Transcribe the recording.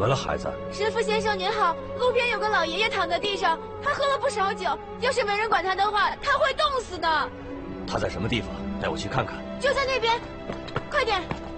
么了，孩子？ 神父先生您好，路边有个老爷爷躺在地上，他喝了不少酒，要是没人管他的话，他会冻死的。 他在什么地方？带我去看看。 就在那边，快点！